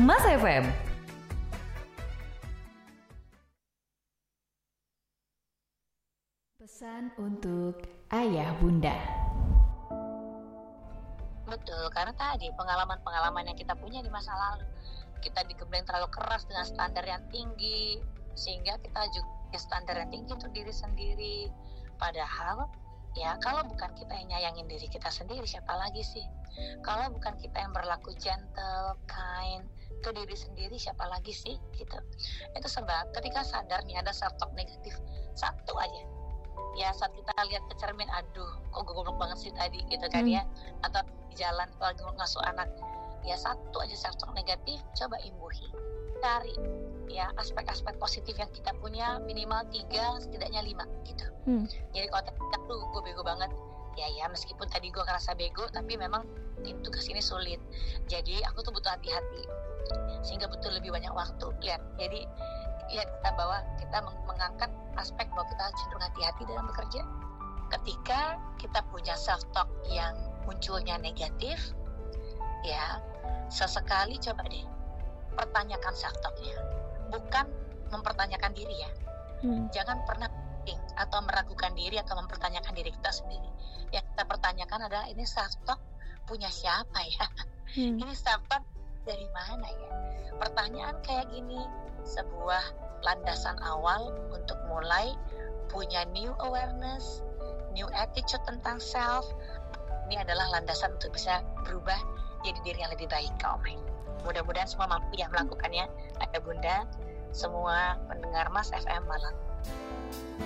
Mas FM. Pesan untuk ayah bunda. Betul, karena tadi pengalaman-pengalaman yang kita punya di masa lalu, kita digembleng terlalu keras dengan standar yang tinggi, sehingga kita juga punya standar yang tinggi untuk diri sendiri. Padahal, ya kalau bukan kita yang nyayangin diri kita sendiri, siapa lagi sih? Kalau bukan kita yang berlaku gentle, kind ke diri sendiri, siapa lagi sih? Gitu. Itu sebab ketika sadar nih ada self-talk negatif, satu aja. Ya saat kita lihat ke cermin, aduh kok gue goblok banget sih tadi gitu kan ya, atau di jalan lagi ngasuh anak, ya satu aja self-talk negatif, coba imbuhi, cari ya aspek-aspek positif yang kita punya, minimal 3, setidaknya 5 gitu. Jadi kalau tadi tuh gue bego banget, ya meskipun tadi gue ngerasa bego, tapi memang tugas ini sulit, jadi aku tuh butuh hati-hati, sehingga butuh lebih banyak waktu. Lihat, jadi ya kita mengangkat aspek bahwa kita cenderung hati-hati dalam bekerja. Ketika kita punya self-talk yang munculnya negatif, ya sesekali coba deh pertanyakan self-talknya, bukan mempertanyakan diri ya. Jangan pernah atau meragukan diri atau mempertanyakan diri kita sendiri. Yang kita pertanyakan adalah, ini self-talk punya siapa ya? Ini self-talk dari mana ya? Pertanyaan kayak gini sebuah landasan awal untuk mulai punya new awareness, new attitude tentang self. Ini adalah landasan untuk bisa berubah jadi diri yang lebih baik, kaum. Mudah-mudahan semua mampu ya melakukannya. Ayah bunda, semua pendengar Mas FM Malang.